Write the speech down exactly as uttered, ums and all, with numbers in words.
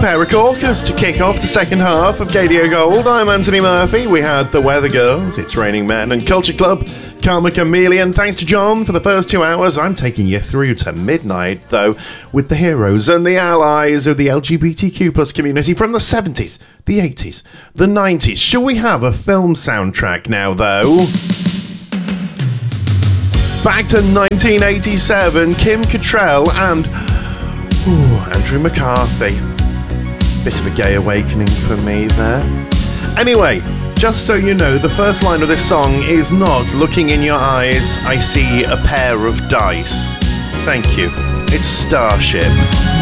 pair of corkers to kick off the second half of Gadio Gold. I'm Anthony Murphy. We had The Weather Girls, It's Raining Men, and Culture Club, Karma Chameleon. Thanks to John for the first two hours. I'm taking you through to midnight, though, with the heroes and the allies of the L G B T Q plus community from the seventies, the eighties, the nineties. Shall we have a film soundtrack now, though? Back to nineteen eighty-seven, Kim Cattrall and ooh, Andrew McCarthy. Bit of a gay awakening for me there. Anyway, just so you know, the first line of this song is not "Looking in your eyes, I see a pair of dice." Thank you. It's Starship.